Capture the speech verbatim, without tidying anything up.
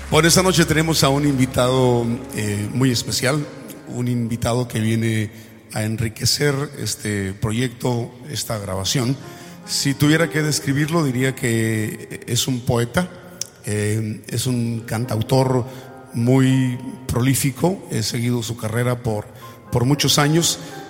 Bueno, esta noche tenemos a un invitado eh, muy especial, un invitado que viene a enriquecer este proyecto, esta grabación. Si tuviera que describirlo, diría que es un poeta, eh, es un cantautor muy prolífico. He seguido su carrera por, por muchos años.